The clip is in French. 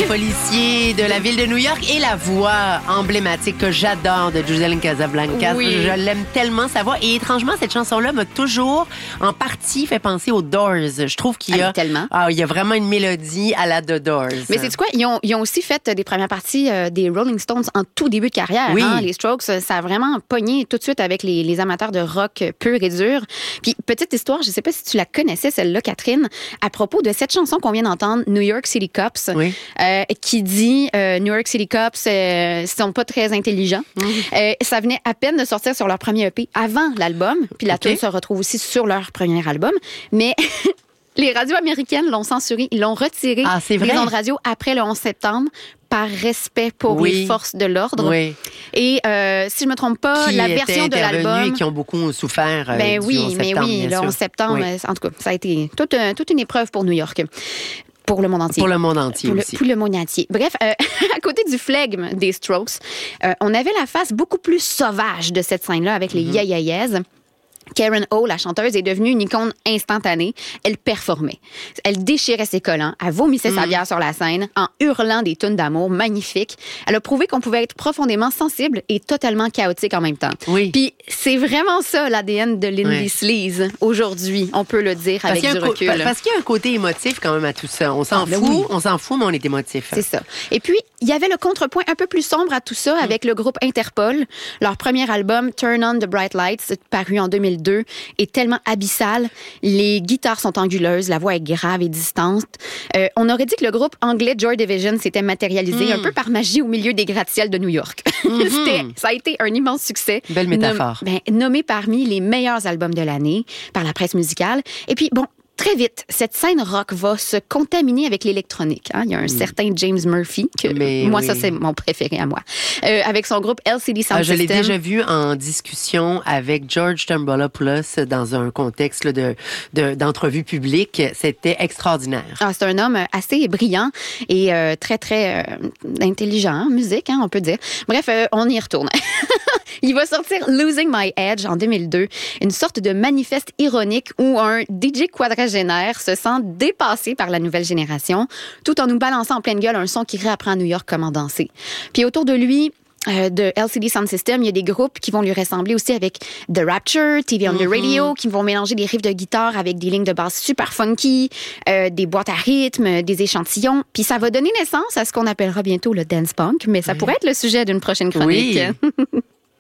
policier de la ville de New York et la voix emblématique que j'adore de Giselle Casablancas. Oui. Je l'aime tellement, sa voix. Et étrangement, cette chanson-là m'a toujours, en partie, fait penser aux Doors. Je trouve qu'il y a... tellement. Ah, il y a vraiment une mélodie à la The Doors. Mais c'est quoi? Ils ont aussi fait des premières parties des Rolling Stones en tout début de carrière. Oui. Hein? Les Strokes, ça a vraiment pogné tout de suite avec les amateurs de rock pur et dur. Puis, petite histoire, je sais pas si tu la connaissais, celle-là, Catherine, à propos de cette chanson qu'on vient d'entendre, New York City Cops, Oui. qui dit New York City Cops sont pas très intelligents. Ça venait à peine de sortir sur leur premier EP avant l'album. Puis la tune se retrouve aussi sur leur premier album. Mais... Les radios américaines l'ont censuré, ils l'ont retiré des ondes radio après le 11 septembre par respect pour les forces de l'ordre. Oui. Et si je me trompe pas, la version de l'album... qui ont beaucoup souffert ben du oui, 11 septembre, mais oui, le 11 septembre, en tout cas, ça a été toute une épreuve pour New York. Pour le monde entier. Pour le monde entier aussi. Pour le monde entier. Bref, à côté du flegme des Strokes, on avait la face beaucoup plus sauvage de cette scène-là avec les ya-ya-yes. Karen O, la chanteuse, est devenue une icône instantanée. Elle performait. Elle déchirait ses collants. Elle vomissait sa bière sur la scène en hurlant des tunes d'amour magnifiques. Elle a prouvé qu'on pouvait être profondément sensible et totalement chaotique en même temps. Oui. Puis c'est vraiment ça l'ADN de Lindy Sleaze aujourd'hui. On peut le dire avec du recul. Parce qu'il y a un côté émotif quand même à tout ça. On s'en fout, mais on est émotif. C'est ça. Et puis, il y avait le contrepoint un peu plus sombre à tout ça avec le groupe Interpol. Leur premier album, Turn on the Bright Lights, paru en 2002, est tellement abyssal. Les guitares sont anguleuses, la voix est grave et distante. On aurait dit que le groupe anglais Joy Division s'était matérialisé un peu par magie au milieu des gratte-ciels de New York. Ça a été un immense succès. Belle métaphore. Nommé parmi les meilleurs albums de l'année par la presse musicale. Et puis, bon, très vite, cette scène rock va se contaminer avec l'électronique. Hein? Il y a un certain James Murphy, ça, c'est mon préféré à moi, avec son groupe LCD Sound System. Je l'ai déjà vu en discussion avec George Stroumboulopoulos dans un contexte d'entrevue publique. C'était extraordinaire. C'est un homme assez brillant et très, très intelligent en musique, on peut dire. Bref, on y retourne. Il va sortir Losing My Edge en 2002, une sorte de manifeste ironique où un DJ quadragénaire se sent dépassé par la nouvelle génération, tout en nous balançant en pleine gueule un son qui réapprend à New York comment danser. Puis autour de lui, de LCD Sound System, il y a des groupes qui vont lui ressembler aussi avec The Rapture, TV on the Radio, qui vont mélanger des riffs de guitare avec des lignes de basse super funky, des boîtes à rythme, des échantillons. Puis ça va donner naissance à ce qu'on appellera bientôt le dance punk, mais ça pourrait être le sujet d'une prochaine chronique. Oui.